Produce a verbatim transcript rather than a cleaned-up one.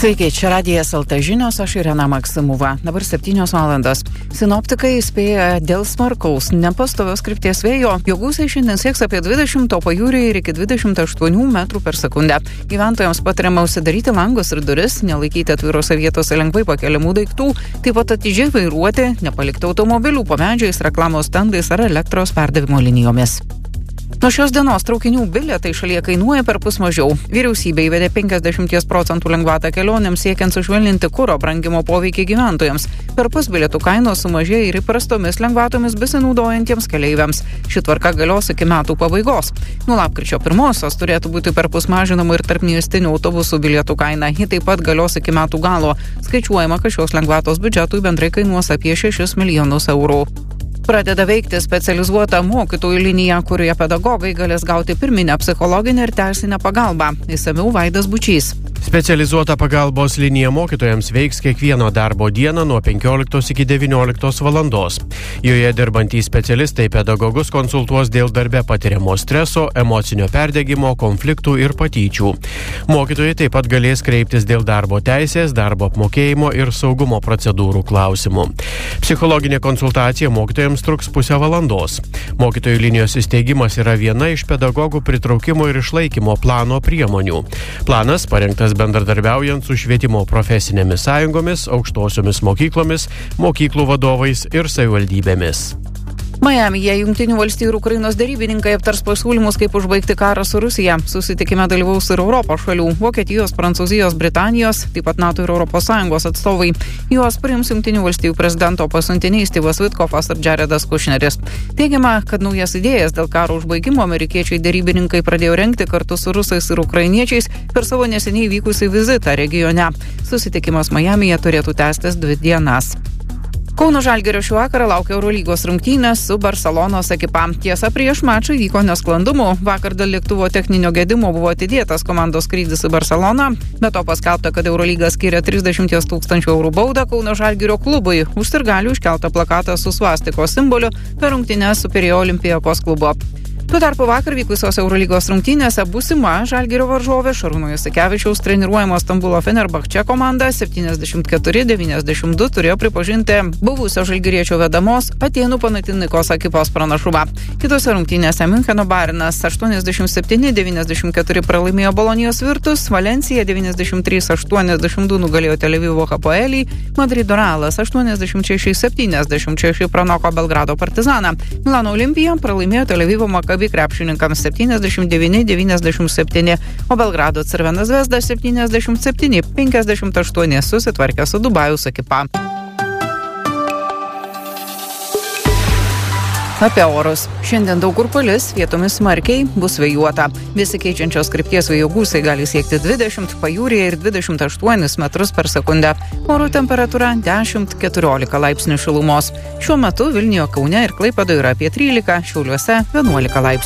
Sveiki, čia Radijas L T žinios, aš Irena Maksimova. Dabar septynios valandos. Sinoptikai įspėja dėl smarkaus, nepastovios krypties vėjo. Jo gūsiai šiandien sieks apie dvidešimt, o pajūryje ir iki dvidešimt aštuonių metrų per sekundę. Gyventojams patariama užsidaryti langus ir duris, nelaikyti atvirose vietose lengvai pakeliamų daiktų, taip pat atidžiai vairuoti, nepalikti automobilių po medžiais, reklamos stendais ar elektros perdavimo linijomis. Nuo šios dienos traukinių bilietai šalyje kainuoja per pus mažiau. Vyriausybė įvedė penkiasdešimt procentų lengvatą kelionėms siekiant sušvelninti kuro brangimo poveikį gyventojams. Per pus bilietų kainos sumažėjo ir įprastomis lengvatomis besinaudojantiems keleiviams. Ši tvarka galios iki metų pabaigos. Nuo lapkričio pirmosios turėtų būti per pus mažinama ir tarpmiestinių autobusų bilietų kaina. Ji taip pat galios iki metų galo. Skaičiuojama, kad šios lengvatos biudžetui bendrai kainuos apie šešis milijonus eurų. Pradeda veikti specializuota mokytojų linija, kurioje pedagogai galės gauti pirminę psichologinę ir teisinę pagalbą. Išsamiau Vaidas Bučys. Specializuota pagalbos linija mokytojams veiks kiekvieno darbo dieną nuo penkioliktos iki devynioliktos valandos. Joje dirbantys specialistai pedagogus konsultuos dėl darbe patiriamo streso, emocinio perdegimo, konfliktų ir patyčių. Mokytojai taip pat galės kreiptis dėl darbo teisės, darbo apmokėjimo ir saugumo procedūrų klausimų. Psichologinė konsultacija mokytojams truks pusę valandos. Mokytojų linijos įsteigimas yra viena iš pedagogų pritraukimo ir išlaikymo plano priemonių. Planas parengtas bendradarbiaujant su švietimo profesinėmis sąjungomis, aukštosiomis mokyklomis, mokyklų vadovais ir savivaldybėmis. Majamyje Jungtinių valstijų ir Ukrainos derybininkai aptars pasiūlymus, kaip užbaigti karą su Rusija. Susitikime dalyvaus ir Europos šalių – Vokietijos, Prancūzijos, Britanijos, taip pat NATO ir Europos Sąjungos atstovai. Juos priims Jungtinių valstijų prezidento pasiuntiniai Styvas Vitkofas ir Jaredas Kušneris. Teigiama, kad naujas idėjas dėl karo užbaigimo amerikiečiai derybininkai pradėjo rengti kartu su rusais ir ukrainiečiais per savo neseniai vykusį vizitą regione. Susitikimas Majamyje turėtų tęstis dvi dienas. Kauno Žalgirio šį vakarą laukia Eurolygos rungtynės su Barselonos ekipa. Tiesa, prieš mačą vyko nesklandumų. Vakar dėl lėktuvo techninio gedimo buvo atidėtas komandos skrydis į Barseloną. Be to paskelbta, kad Eurolyga skiria trisdešimt tūkstančių eurų baudą Kauno Žalgirio klubui už sirgalių iškeltą plakatą su svastikos simboliu per rungtynes su Pirėjo Olympiakos klubu. Tuo tarpu vakar vykusios Eurolygos rungtynėse būsima Žalgirio varžovė Šarūno Jasikevičiaus treniruojama Stambulo Fenerbahče komanda septyniasdešimt keturi devyniasdešimt du turėjo pripažinti buvusio žalgiriečio vedamos Atėnų Panathinaikos ekipos pranašumą. Kitose rungtynėse Miuncheno Bayernas aštuoniasdešimt septyni devyniasdešimt keturi pralaimėjo Bolonijos Virtus, Valencija devyniasdešimt trys aštuoniasdešimt du nugalėjo Tel Avivo Hapoelį, Madrido Realas aštuoniasdešimt šeši septyniasdešimt šeši pranoko Belgrado Partizaną. Milano Olimpija pralaimėjo Tel Avivo Maccabi krepšininkams septyniasdešimt devyni devyniasdešimt septyni, o Belgrado Crvena Zvezda septyniasdešimt septyni penkiasdešimt aštuoni susitvarkė su Dubajaus ekipa. Apie orus. Šiandien daug kur palis, vietomis smarkiai, bus vėjuota. Besikeičiančios krypties vėjo gūsiai gali siekti dvidešimt, pajūryje ir dvidešimt aštuonis metrus per sekundę. Oro temperatūra dešimt keturiolika laipsnių šilumos. Šiuo metu Vilniuje, Kaune ir Klaipėdoje yra apie trylika, Šiauliuose vienuolika laipsnių.